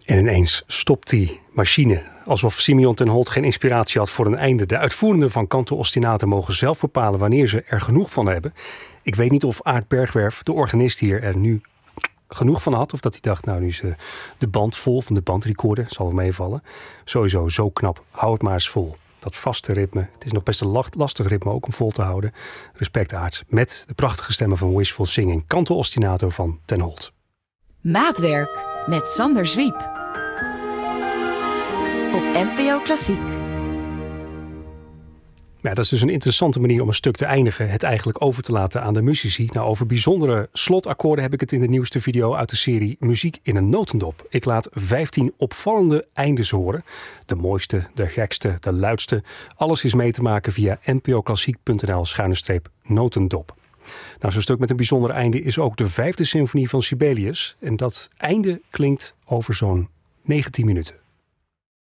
En ineens stopt die machine. Alsof Simeon ten Holt geen inspiratie had voor een einde. De uitvoerenden van Canto Ostinato mogen zelf bepalen wanneer ze er genoeg van hebben. Ik weet niet of Aart Bergwerf, de organist hier, er nu genoeg van had. Of dat hij dacht, nou nu is de band vol van de bandrecorder. Zal wel meevallen. Sowieso zo knap. Hou het maar eens vol. Dat vaste ritme. Het is nog best een lastig ritme ook om vol te houden. Respect Aart. Met de prachtige stemmen van Wishful Singing. Canto Ostinato van ten Holt. Maatwerk met Sander Zwiep. Op NPO Klassiek. Ja, dat is dus een interessante manier om een stuk te eindigen. Het eigenlijk over te laten aan de muzici. Nou, over bijzondere slotakkoorden heb ik het in de nieuwste video uit de serie Muziek in een notendop. Ik laat 15 opvallende eindes horen. De mooiste, de gekste, de luidste. Alles is mee te maken via npoklassiek.nl/notendop. Nou, zo'n stuk met een bijzonder einde is ook de 5e symfonie van Sibelius. En dat einde klinkt over zo'n 19 minuten.